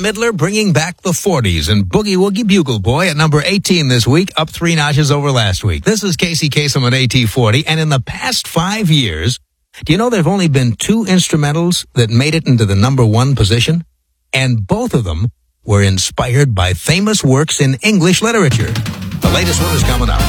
Midler bringing back the 40s and Boogie Woogie Bugle Boy at number 18 this week, up 3 notches over last week. This is Casey Kasem at AT40, and in the past 5 years, do you know there have only been 2 instrumentals that made it into the number 1 position? And both of them were inspired by famous works in English literature. The latest one is coming up.